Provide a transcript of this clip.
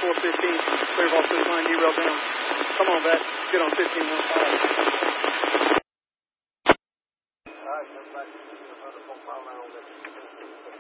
415. Clear ball to the line, derail down. Come on, Vet. Good on 15-1.